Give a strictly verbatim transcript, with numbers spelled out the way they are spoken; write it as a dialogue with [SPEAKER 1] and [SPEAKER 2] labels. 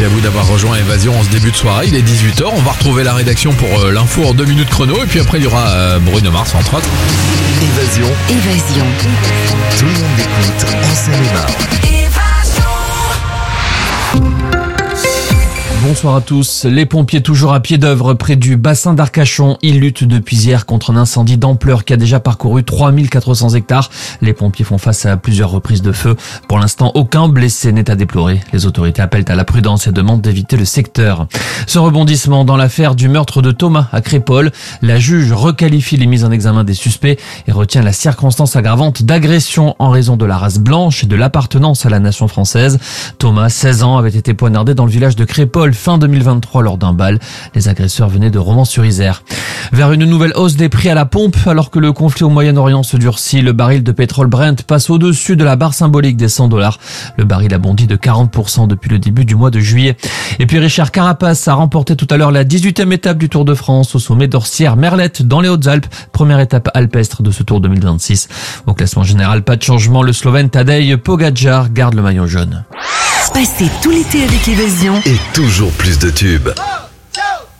[SPEAKER 1] à vous d'avoir rejoint Évasion en ce début de soirée. Il est dix-huit heures, on va retrouver la rédaction pour euh, l'info en deux minutes chrono. Et puis après, il y aura euh, Bruno Mars, entre autres.
[SPEAKER 2] Évasion.
[SPEAKER 3] Évasion.
[SPEAKER 2] Tout le monde l'écoute en Seine-et-Marne.
[SPEAKER 4] Bonsoir à tous. Les pompiers toujours à pied d'œuvre près du bassin d'Arcachon. Ils luttent depuis hier contre un incendie d'ampleur qui a déjà parcouru trois mille quatre cents hectares. Les pompiers font face à plusieurs reprises de feu. Pour l'instant, aucun blessé n'est à déplorer. Les autorités appellent à la prudence et demandent d'éviter le secteur. Ce rebondissement dans l'affaire du meurtre de Thomas à Crépol. La juge requalifie les mises en examen des suspects et retient la circonstance aggravante d'agression en raison de la race blanche et de l'appartenance à la nation française. Thomas, seize ans, avait été poignardé dans le village de Crépol fin deux mille vingt-trois lors d'un bal. Les agresseurs venaient de Romans-sur-Isère. Vers une nouvelle hausse des prix à la pompe, alors que le conflit au Moyen-Orient se durcit, le baril de pétrole Brent passe au-dessus de la barre symbolique des cent dollars. Le baril a bondi de quarante pour cent depuis le début du mois de juillet. Et puis Richard Carapace a remporté tout à l'heure la dix-huitième étape du Tour de France au sommet d'Orsières-Merlette dans les Hautes-Alpes. Première étape alpestre de ce Tour deux mille vingt-six. Au classement général, pas de changement. Le Slovène Tadej Pogačar garde le maillot jaune.
[SPEAKER 3] Passez tout l'été avec Évasion.
[SPEAKER 2] Et toujours plus de tubes.